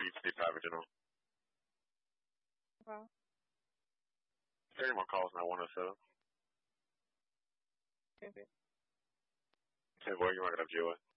see packaging on. Okay. 31 calls now, 107. Okay. Hey, boy, you might get up, Joey.